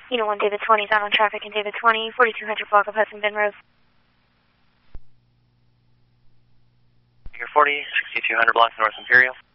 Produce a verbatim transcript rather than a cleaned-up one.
You know, one David twenty is out on traffic in David twenty, forty-two hundred block of Hudson Bend Road. Figure forty, sixty-two hundred block North Imperial.